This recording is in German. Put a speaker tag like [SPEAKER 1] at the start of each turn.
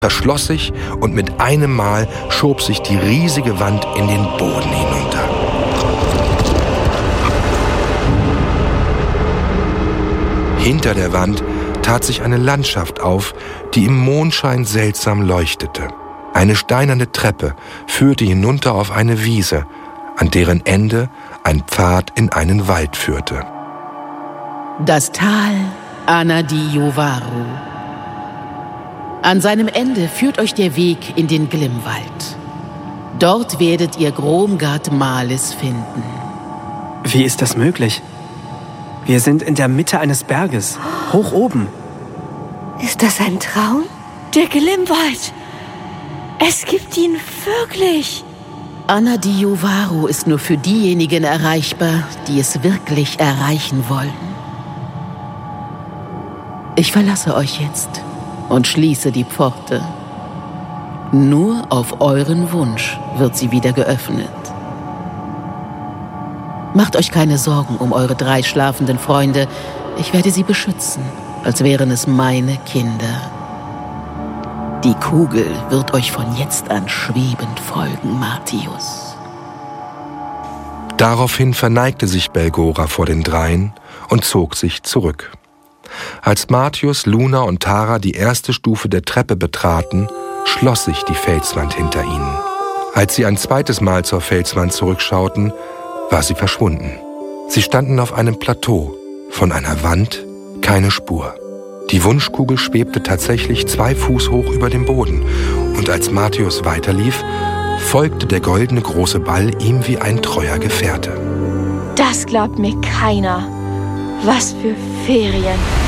[SPEAKER 1] verschloss sich und mit einem Mal schob sich die riesige Wand in den Boden hinunter. Hinter der Wand tat sich eine Landschaft auf, die im Mondschein seltsam leuchtete. Eine steinerne Treppe führte hinunter auf eine Wiese, an deren Ende ein Pfad in einen Wald führte.
[SPEAKER 2] Das Tal Anadiovaru. An seinem Ende führt euch der Weg in den Glimmwald. Dort werdet ihr Gromgard Malis finden.
[SPEAKER 3] Wie ist das möglich? Wir sind in der Mitte eines Berges, hoch oben.
[SPEAKER 4] Ist das ein Traum? Der Glimmwald! Es gibt ihn wirklich!
[SPEAKER 2] Anadiovaru ist nur für diejenigen erreichbar, die es wirklich erreichen wollen. Ich verlasse euch jetzt und schließe die Pforte. Nur auf euren Wunsch wird sie wieder geöffnet. Macht euch keine Sorgen um eure 3 schlafenden Freunde. Ich werde sie beschützen, als wären es meine Kinder. Die Kugel wird euch von jetzt an schwebend folgen, Martius.
[SPEAKER 1] Daraufhin verneigte sich Belgora vor den Dreien und zog sich zurück. Als Martius, Luna und Tara die erste Stufe der Treppe betraten, schloss sich die Felswand hinter ihnen. Als sie ein zweites Mal zur Felswand zurückschauten, war sie verschwunden. Sie standen auf einem Plateau, von einer Wand keine Spur. Die Wunschkugel schwebte tatsächlich 2 Fuß hoch über dem Boden, und als Martius weiterlief, folgte der goldene große Ball ihm wie ein treuer Gefährte.
[SPEAKER 4] Das glaubt mir keiner. Was für Ferien!